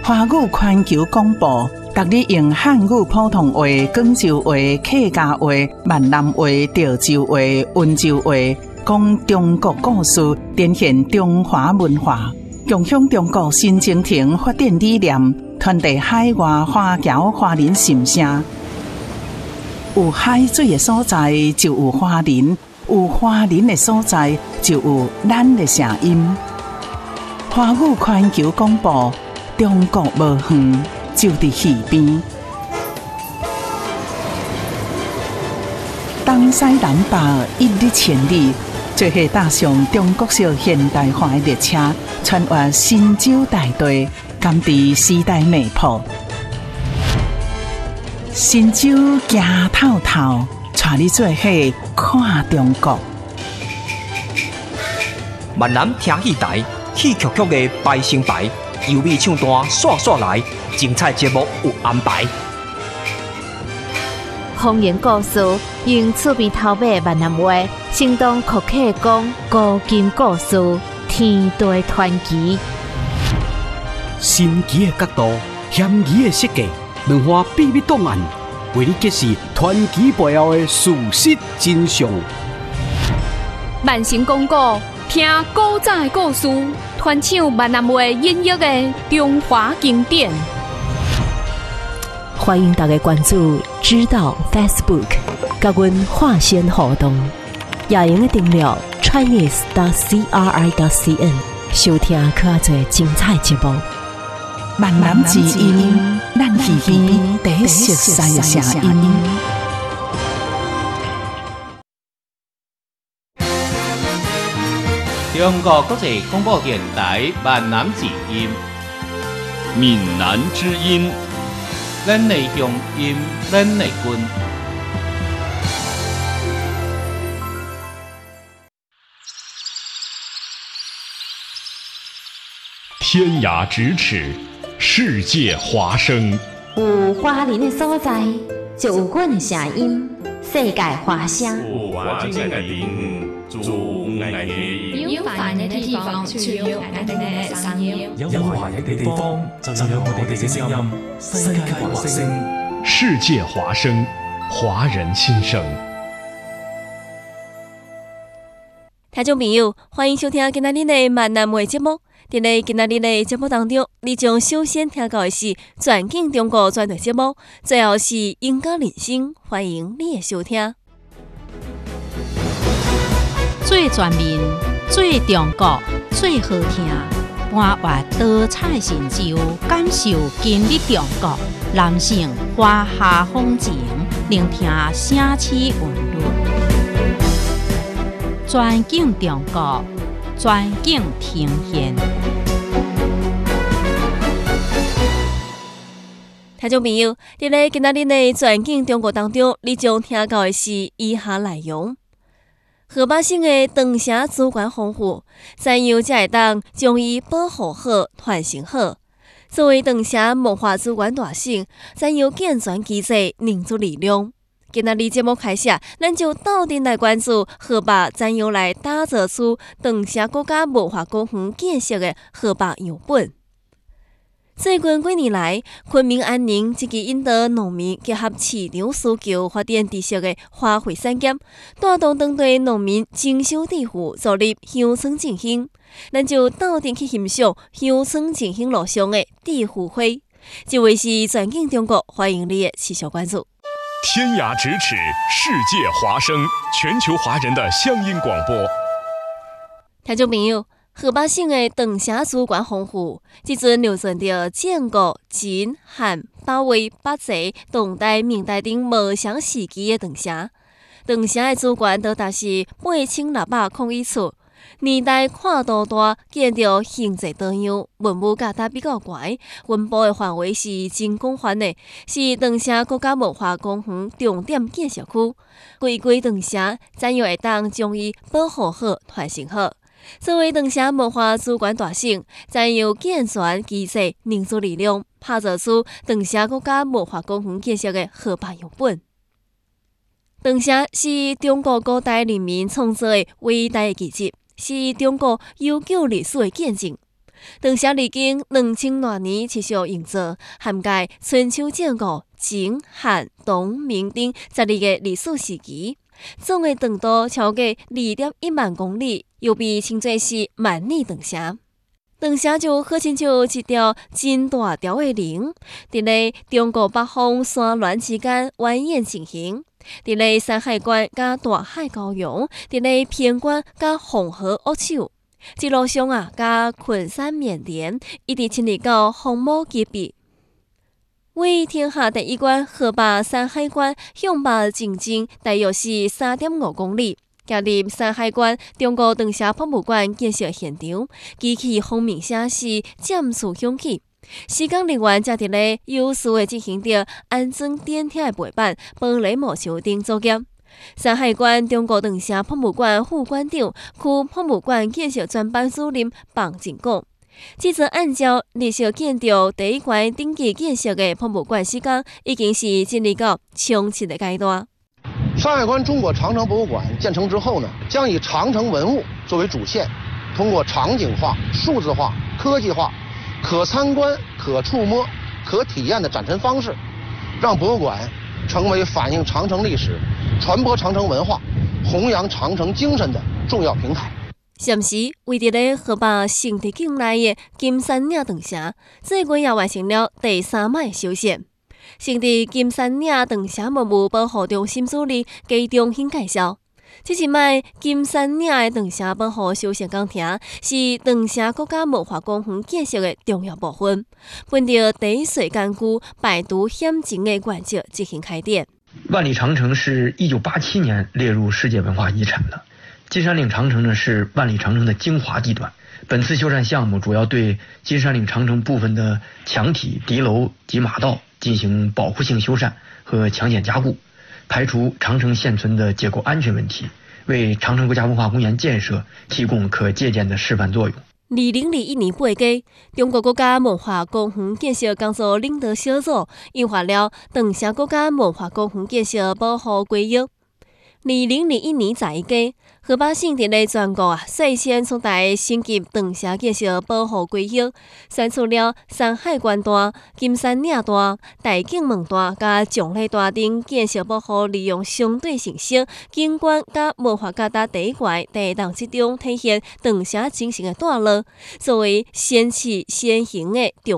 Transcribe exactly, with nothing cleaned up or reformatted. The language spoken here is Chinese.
华语环球广播，逐日用汉语普通话、广州话、客家话、闽南话、潮州话、温州话，讲中国故事，展现中华文化，共享中国新征程发展理念，传递海外华侨华人心声。有海水的所在，就有华人；有华人的所在，就有咱的声音。华语环球广播，中国无远，就伫耳边。东西南北一日千里，做伙搭上中国式现代化的列车，穿越神州大地，甘伫时代脉搏。神州行透透，带你做伙看中国。 闽南听戏台，戏曲曲的排成排，优美唱段刷刷来，精彩节目有安排。 方言故事用趣味头尾闽南话，生动可客讲古今故事，天地传奇。 神奇的角度，险疑的设计，文化秘密档案，为你揭示传奇背后的事实真相。 万神讲古，听古早的故事，传唱闽南话音乐的中华经典。 欢迎大家关注知道 Facebook， 甲阮化线互动，也用订阅 Chinese 点 C R I 点 C N， 收听较侪精彩节目。 闽南之音，咱耳边第一熟悉的声音。 中国国际广播电台闽南之音， 闽南之音， 咱的乡音，咱的根。 天涯咫尺，世界华声。 有华人的所在，就有阮的声音。世界华声。 有华人的地方，就有爱的音。 有繁人的地方，就有咱的声音。 有华人的地方，就有我哋嘅聲音。世界華聲， 世界華聲，華人心聲。 聽眾朋友，歡迎收聽今仔日的閩南話節目。在咧今仔日的節目當中，你將首先聽到的是全景中國專題節目，最後是音樂人生，歡迎你的收聽。 最全面、最中國、最好聽，搬越多彩成就，感受今日中國，男性華夏風情，聆聽城市韻律，全景中國。全景呈現。 聽眾朋友，在咧今仔日的全景中國當中，你將聽到的是以下內容：河北省的長城資源豐富，怎樣才會當將伊保護好、傳承好？作為長城文化資源大省，怎樣健全機制凝聚力量？今仔日節目開始，咱就鬥陣來關注河北怎樣來打造出長城國家文化公園建設的河北樣本。最近幾年來，昆明安寧積極引導農民結合市場需求發展知識的花卉產業，帶動當地農民精修致富，助力鄉村振興。咱就鬥陣去欣賞鄉村振興路上的致富花。這位是全景中國，歡迎你的持續關注。 天涯咫尺，世界華聲，全球華人的鄉音廣播。 聽眾朋友，河北省的長城資源豐富，即陣流傳着戰國、秦、漢、包圍、八齊、唐代、明代等無相時期的長城。長城的資源多達是八千六百公里處，年代跨度大，見到形制多樣，文物價值比較高，分布的範圍是真廣泛的，是長城國家文化公園重點建設區。規規長城怎樣會當將伊保護好、傳承好？作為長城文化資源大省，怎樣健全機制凝聚力量，打造出長城國家文化公園建設的河北樣本。長城是中國古代人民創造的偉大的奇蹟。是中國悠久歷史的見證。 长城历经两千多年持续营造，涵盖春秋战国、秦汉唐明等十二个历史时期，总的长度超过二点一万公里，又被称作是万里长城。长城就好亲像一条真大条的龙，伫咧中国北方山峦之间蜿蜒前行，伫咧山海关甲大海高阳，伫咧偏关甲黄河恶手，一路上啊，甲昆山绵连，一直亲历到黄母极北。为天下第一关河北山海关向北前进，大约是三点五公里。行入山海关中国长城博物馆建设现场，机器方面显示渐次响起。施工人员正伫咧有序地进行着安装电梯的背板、玻璃幕墙等作业。山海关中国长城博物馆副馆长、区博物馆建设专班主任房进讲，这则按照历史建筑第一关顶级建设的博物馆施工，已经是进入到冲刺的阶段。 山海关中国长城博物馆建成之后呢，将以长城文物作为主线，通过场景化、数字化、科技化、可参观、可触摸、可体验的展陈方式，让博物馆成为反映长城历史、传播长城文化、弘扬长城精神的重要平台。 暂时位伫咧河北省直境内的金山岭长城，这月也完成了第三摆修缮。省伫金山岭长城文物保护中心主任基中兴介绍，这一摆金山岭的长城保护修缮工程是长城国家文化公园建设的重要部分，本着第一水干枯、百毒险情的原则进行开展。 万里长城是一九八七年列入世界文化遗产的，金山岭长城呢是万里长城的精华地段。本次修缮项目主要对金山岭长城部分的墙体、敌楼及马道进行保护性修缮和强险加固，排除长城现存的结构安全问题，为长城国家文化公园建设提供可借鉴的示范作用。 二零二一年八月，中国国家文化公园建设工作领导小组印发了长城国家文化公园建设保护规约。二零二一年十一月，河北省伫咧全国啊率先出台升级长城建设保护规约，选出了山海关段、金山岭段、大景门段甲将类段等建设保护利用相对成熟、景观甲文化价值第一关第一档之中体现长城精神的段落，作为先起先行的重